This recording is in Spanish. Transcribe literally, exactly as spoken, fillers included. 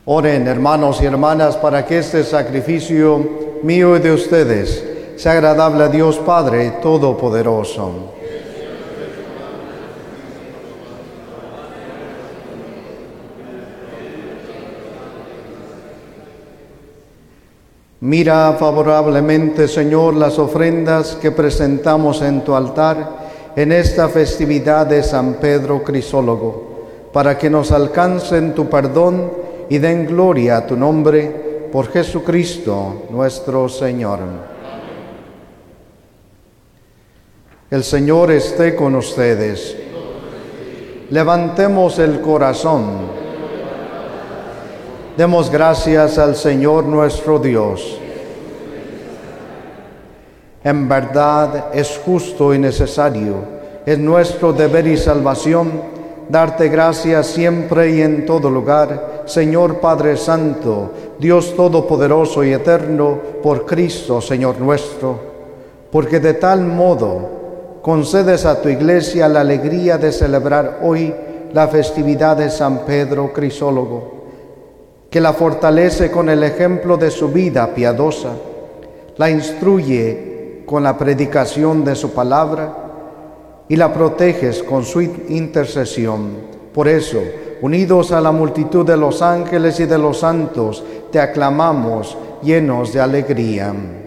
Oren, hermanos y hermanas, para que este sacrificio mío y de ustedes sea agradable a Dios Padre Todopoderoso. Mira favorablemente, Señor, las ofrendas que presentamos en tu altar en esta festividad de San Pedro Crisólogo, para que nos alcancen tu perdón y den gloria a tu nombre, por Jesucristo nuestro Señor. El Señor esté con ustedes. Levantemos el corazón. Demos gracias al Señor nuestro Dios. En verdad es justo y necesario, es nuestro deber y salvación, darte gracias siempre y en todo lugar, Señor Padre Santo, Dios Todopoderoso y Eterno, por Cristo, Señor nuestro, porque de tal modo concedes a tu Iglesia la alegría de celebrar hoy la festividad de San Pedro Crisólogo, que la fortalece con el ejemplo de su vida piadosa, la instruye con la predicación de su palabra y la proteges con su intercesión. Por eso, unidos a la multitud de los ángeles y de los santos, te aclamamos llenos de alegría.